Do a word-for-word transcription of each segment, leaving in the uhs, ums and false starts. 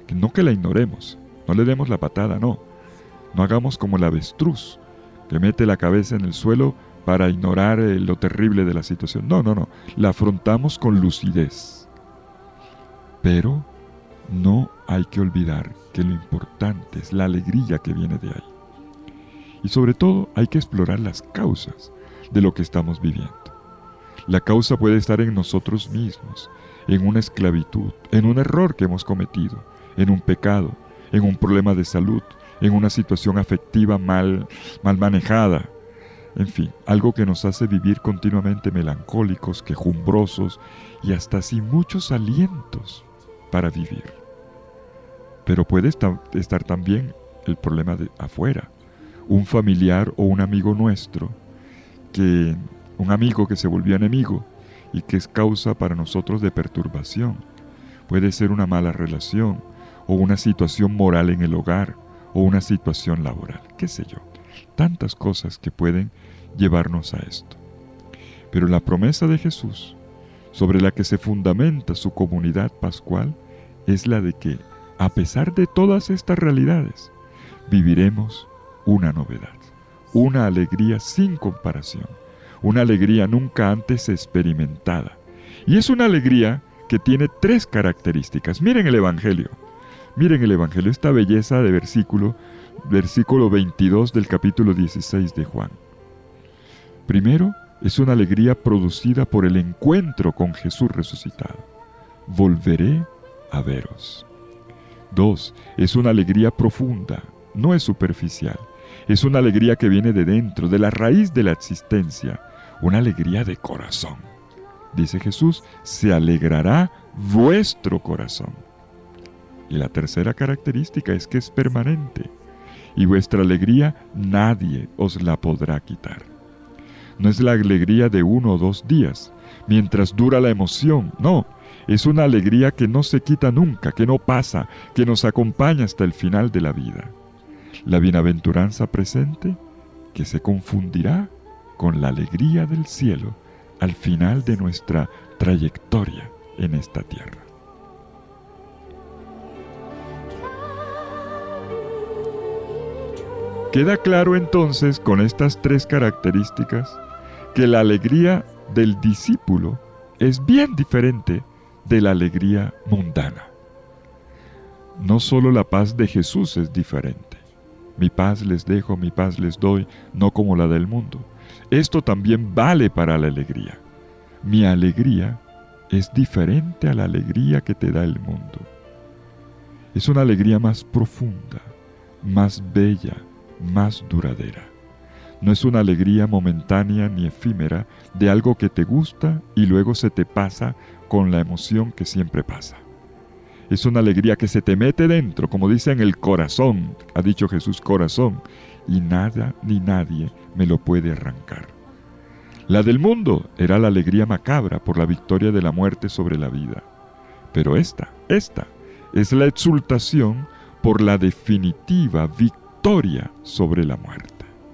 No que la ignoremos, no le demos la patada, no. No hagamos como el avestruz, que mete la cabeza en el suelo para ignorar eh, lo terrible de la situación. No, no, no. La afrontamos con lucidez. Pero no hay que olvidar que lo importante es la alegría que viene de ahí. Y sobre todo hay que explorar las causas de lo que estamos viviendo. La causa puede estar en nosotros mismos, en una esclavitud, en un error que hemos cometido, en un pecado, en un problema de salud, en una situación afectiva mal, mal manejada. En fin, algo que nos hace vivir continuamente melancólicos, quejumbrosos y hasta sin muchos alientos para vivir. Pero puede estar, estar también el problema de afuera. Un familiar o un amigo nuestro, que, un amigo que se volvió enemigo y que es causa para nosotros de perturbación. Puede ser una mala relación o una situación moral en el hogar o una situación laboral, qué sé yo. Tantas cosas que pueden llevarnos a esto. Pero la promesa de Jesús, sobre la que se fundamenta su comunidad pascual, es la de que, a pesar de todas estas realidades, viviremos una novedad, una alegría sin comparación, una alegría nunca antes experimentada. Y es una alegría que tiene tres características. Miren el Evangelio, miren el Evangelio, esta belleza de versículo, versículo veintidós del capítulo dieciséis de Juan. Primero, es una alegría producida por el encuentro con Jesús resucitado. Volveré a veros. Dos, es una alegría profunda, no es superficial. Es una alegría que viene de dentro, de la raíz de la existencia, una alegría de corazón. Dice Jesús, se alegrará vuestro corazón. Y la tercera característica es que es permanente, y vuestra alegría nadie os la podrá quitar. No es la alegría de uno o dos días, mientras dura la emoción, no, es una alegría que no se quita nunca, que no pasa, que nos acompaña hasta el final de la vida. La bienaventuranza presente, que se confundirá con la alegría del cielo al final de nuestra trayectoria en esta tierra. Queda claro entonces con estas tres características que la alegría del discípulo es bien diferente de la alegría mundana. No solo la paz de Jesús es diferente. Mi paz les dejo, mi paz les doy, no como la del mundo. Esto también vale para la alegría. Mi alegría es diferente a la alegría que te da el mundo. Es una alegría más profunda, más bella, más duradera. No es una alegría momentánea ni efímera de algo que te gusta y luego se te pasa con la emoción que siempre pasa. Es una alegría que se te mete dentro, como dice en el corazón, ha dicho Jesús, corazón, y nada ni nadie me lo puede arrancar. La del mundo era la alegría macabra por la victoria de la muerte sobre la vida. Pero esta, esta, es la exultación por la definitiva victoria sobre la muerte.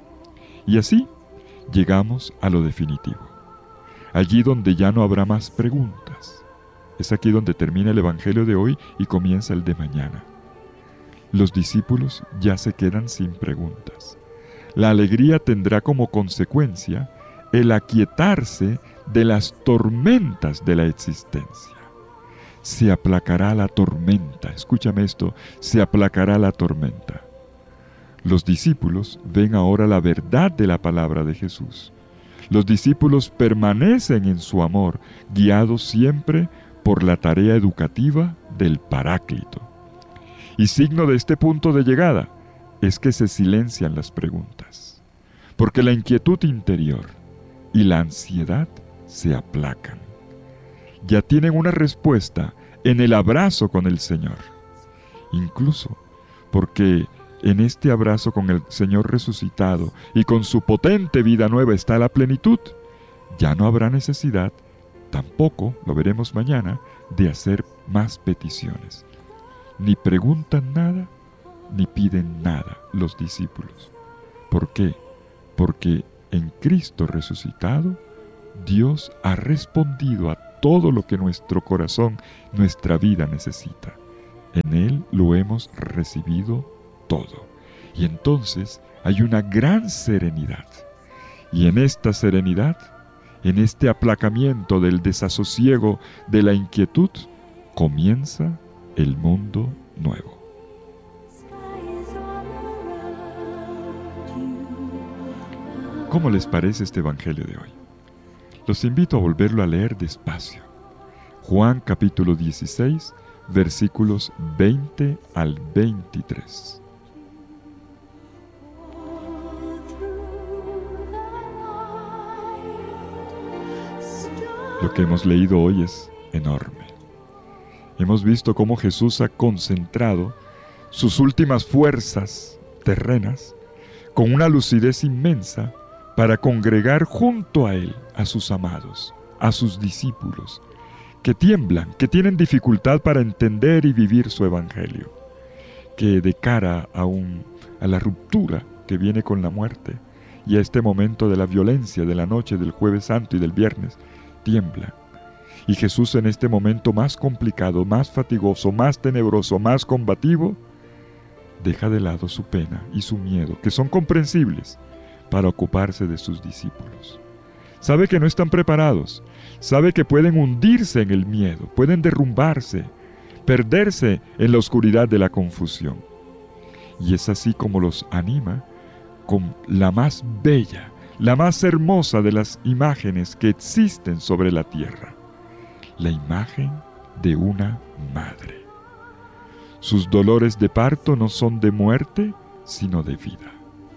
Y así llegamos a lo definitivo, allí donde ya no habrá más preguntas. Es aquí donde termina el Evangelio de hoy y comienza el de mañana. Los discípulos ya se quedan sin preguntas. La alegría tendrá como consecuencia el aquietarse de las tormentas de la existencia. Se aplacará la tormenta, escúchame esto, se aplacará la tormenta. Los discípulos ven ahora la verdad de la palabra de Jesús. Los discípulos permanecen en su amor, guiados siempre por la tarea educativa del Paráclito. Y signo de este punto de llegada es que se silencian las preguntas, porque la inquietud interior y la ansiedad se aplacan. Ya tienen una respuesta en el abrazo con el Señor. Incluso porque en este abrazo con el Señor resucitado y con su potente vida nueva está la plenitud, ya no habrá necesidad, tampoco, lo veremos mañana, de hacer más peticiones. Ni preguntan nada, ni piden nada los discípulos. ¿Por qué? Porque en Cristo resucitado, Dios ha respondido a todo lo que nuestro corazón, nuestra vida necesita. En Él lo hemos recibido todo. Y entonces hay una gran serenidad. Y en esta serenidad, en este aplacamiento del desasosiego, de la inquietud, comienza el mundo nuevo. ¿Cómo les parece este evangelio de hoy? Los invito a volverlo a leer despacio. Juan capítulo dieciséis, versículos veinte al veintitrés. Lo que hemos leído hoy es enorme. Hemos visto cómo Jesús ha concentrado sus últimas fuerzas terrenas con una lucidez inmensa para congregar junto a Él a sus amados, a sus discípulos, que tiemblan, que tienen dificultad para entender y vivir su evangelio, que de cara a, un, a la ruptura que viene con la muerte y a este momento de la violencia de la noche del Jueves Santo y del Viernes, tiemblan. Y Jesús en este momento más complicado, más fatigoso, más tenebroso, más combativo, deja de lado su pena y su miedo, que son comprensibles, para ocuparse de sus discípulos. Sabe que no están preparados, sabe que pueden hundirse en el miedo, pueden derrumbarse, perderse en la oscuridad de la confusión. Y es así como los anima con la más bella, la más hermosa de las imágenes que existen sobre la tierra, la imagen de una madre. Sus dolores de parto no son de muerte, sino de vida.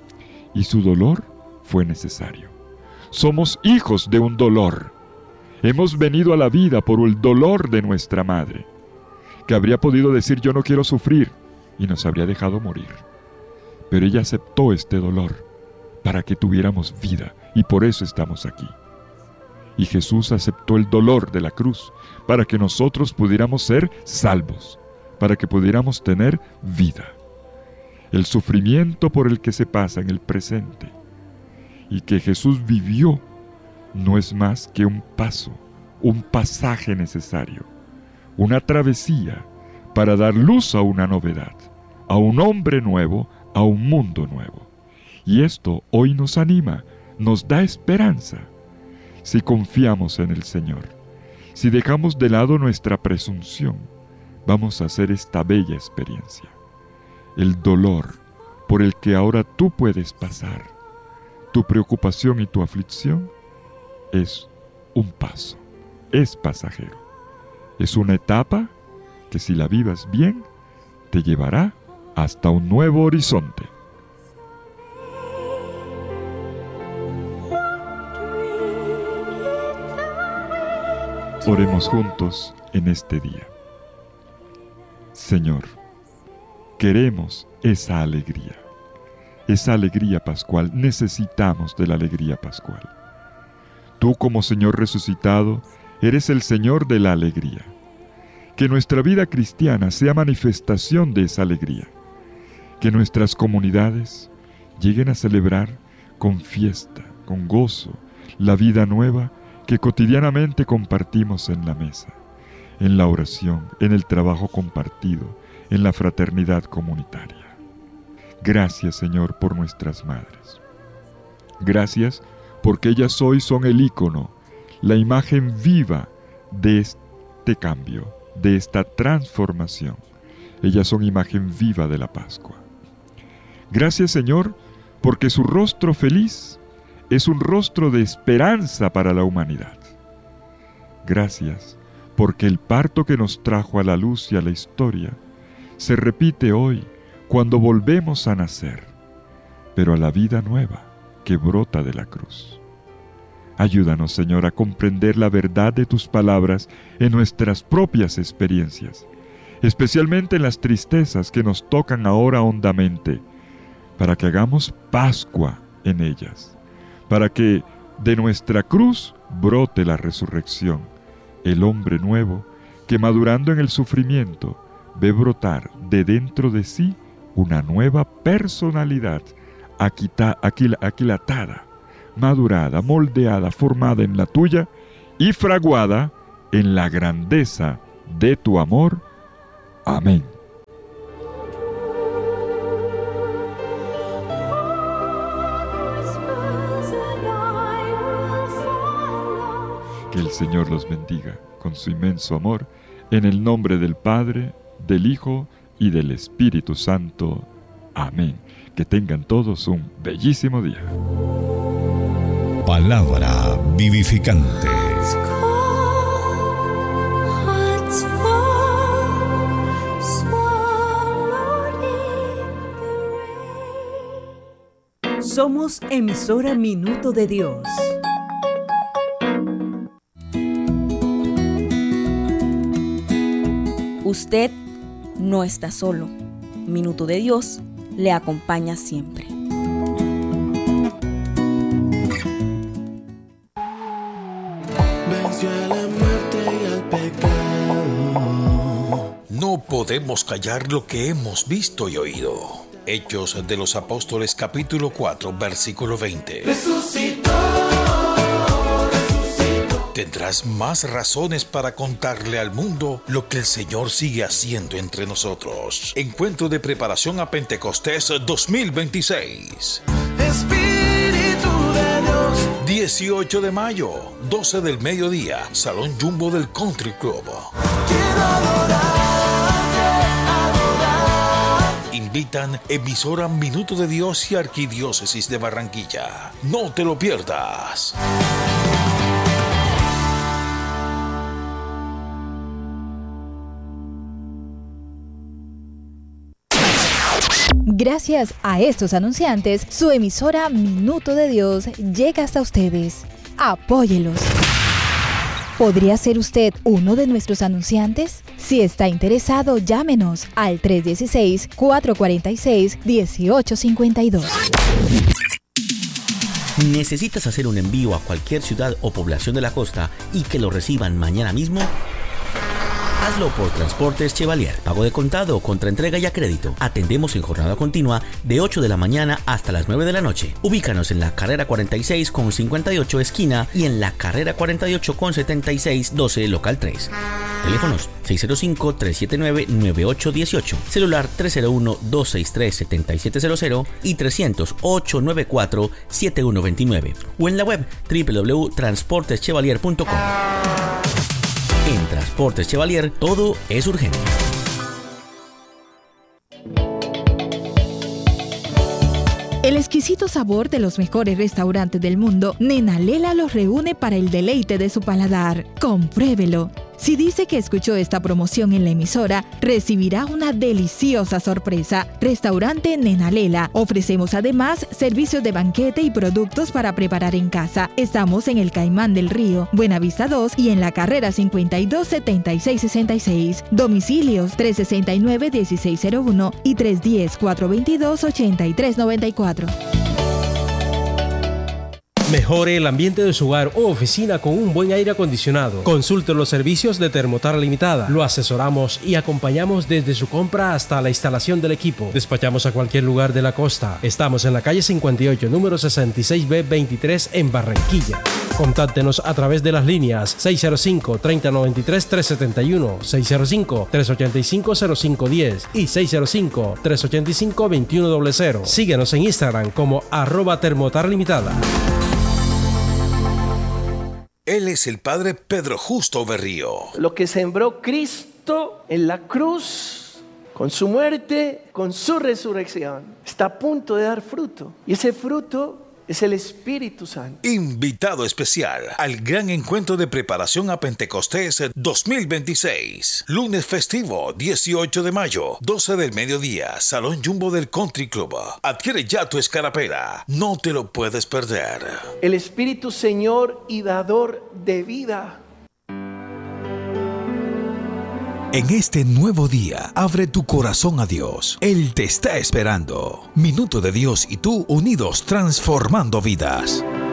Y su dolor fue necesario. Somos hijos de un dolor. Hemos venido a la vida por el dolor de nuestra madre, que habría podido decir yo no quiero sufrir y nos habría dejado morir. Pero ella aceptó este dolor para que tuviéramos vida, y por eso estamos aquí. Y Jesús aceptó el dolor de la cruz para que nosotros pudiéramos ser salvos, para que pudiéramos tener vida. El sufrimiento por el que se pasa en el presente y que Jesús vivió no es más que un paso, un pasaje necesario, una travesía para dar luz a una novedad, a un hombre nuevo, a un mundo nuevo. Y esto hoy nos anima, nos da esperanza. Si confiamos en el Señor, si dejamos de lado nuestra presunción, vamos a hacer esta bella experiencia. El dolor por el que ahora tú puedes pasar, tu preocupación y tu aflicción, es un paso, es pasajero. Es una etapa que si la vivas bien, te llevará hasta un nuevo horizonte. Oremos juntos en este día. Señor, queremos esa alegría, esa alegría pascual, necesitamos de la alegría pascual. Tú como Señor resucitado, eres el Señor de la alegría. Que nuestra vida cristiana sea manifestación de esa alegría. Que nuestras comunidades lleguen a celebrar con fiesta, con gozo, la vida nueva que cotidianamente compartimos en la mesa, en la oración, en el trabajo compartido, en la fraternidad comunitaria. Gracias, Señor, por nuestras madres. Gracias porque ellas hoy son el ícono, la imagen viva de este cambio, de esta transformación. Ellas son imagen viva de la Pascua. Gracias, Señor, porque su rostro feliz es un rostro de esperanza para la humanidad. Gracias, porque el parto que nos trajo a la luz y a la historia se repite hoy cuando volvemos a nacer, pero a la vida nueva que brota de la cruz. Ayúdanos, Señor, a comprender la verdad de tus palabras en nuestras propias experiencias, especialmente en las tristezas que nos tocan ahora hondamente, para que hagamos Pascua en ellas, para que de nuestra cruz brote la resurrección, el hombre nuevo que madurando en el sufrimiento ve brotar de dentro de sí una nueva personalidad aquita, aquil, aquilatada, madurada, moldeada, formada en la tuya y fraguada en la grandeza de tu amor. Amén. Señor los bendiga con su inmenso amor, en el nombre del Padre, del Hijo y del Espíritu Santo. Amén. Que tengan todos un bellísimo día. Palabra vivificante. Somos emisora Minuto de Dios. Usted no está solo. Minuto de Dios le acompaña siempre. Venció a la muerte y al pecado. No podemos callar lo que hemos visto y oído. Hechos de los Apóstoles capítulo cuatro, versículo veinte. Resucitó, resucitó. Tendrás más razones para contarle al mundo lo que el Señor sigue haciendo entre nosotros. Encuentro de preparación a Pentecostés dos mil veintiséis. Espíritu de Dios. dieciocho de mayo, doce del mediodía, Salón Jumbo del Country Club. Quiero adorarte, adorar. Invitan emisora Minuto de Dios y Arquidiócesis de Barranquilla. No te lo pierdas. Gracias a estos anunciantes, su emisora Minuto de Dios llega hasta ustedes. Apóyelos. ¿Podría ser usted uno de nuestros anunciantes? Si está interesado, llámenos al tres uno seis, cuatro cuatro seis, uno ocho cinco dos. ¿Necesitas hacer un envío a cualquier ciudad o población de la costa y que lo reciban mañana mismo? Hazlo por Transportes Chevalier. Pago de contado, contra entrega y a crédito. Atendemos en jornada continua de ocho de la mañana hasta las nueve de la noche. Ubícanos en la carrera cuarenta y seis con cincuenta y ocho esquina y en la carrera cuarenta y ocho con setenta y seis doce local tres. Teléfonos seis cero cinco, tres siete nueve, nueve ocho uno ocho. Celular tres cero uno, dos seis tres, siete siete cero cero y trescientos, ocho nueve cuatro, siete uno dos nueve. O en la web doble u doble u doble u punto transportes chevalier punto com. En Transportes Chevalier, todo es urgente. El exquisito sabor de los mejores restaurantes del mundo, Nena Lela los reúne para el deleite de su paladar. Compruébelo. Si dice que escuchó esta promoción en la emisora, recibirá una deliciosa sorpresa. Restaurante Nena Lela. Ofrecemos además servicios de banquete y productos para preparar en casa. Estamos en el Caimán del Río, Buenavista dos y en la carrera cincuenta y dos, setenta y seis sesenta y seis. Domicilios tres sesenta y nueve, dieciséis cero uno y tres uno cero, cuatro veintidós, ochenta y tres noventa y cuatro. Mejore el ambiente de su hogar o oficina con un buen aire acondicionado. Consulte los servicios de Termotar Limitada. Lo asesoramos y acompañamos desde su compra hasta la instalación del equipo. Despachamos a cualquier lugar de la costa. Estamos en la calle cincuenta y ocho, número sesenta y seis B veintitrés en Barranquilla. Contáctenos a través de las líneas seis cero cinco, tres cero nueve tres, tres siete uno, seis cero cinco, tres ocho cinco, cero cinco uno cero y seis cero cinco, tres ocho cinco, dos uno cero cero. Síguenos en Instagram como arroba Termotar Limitada. Él es el Padre Pedro Justo Berrío. Lo que sembró Cristo en la cruz, con su muerte, con su resurrección, está a punto de dar fruto. Y ese fruto es el Espíritu Santo. Invitado especial al gran encuentro de preparación a Pentecostés dos mil veintiséis. Lunes festivo, dieciocho de mayo, doce del mediodía, Salón Jumbo del Country Club. Adquiere ya tu escarapela. No te lo puedes perder. El Espíritu Señor y dador de vida. En este nuevo día, abre tu corazón a Dios. Él te está esperando. Minuto de Dios y tú unidos transformando vidas.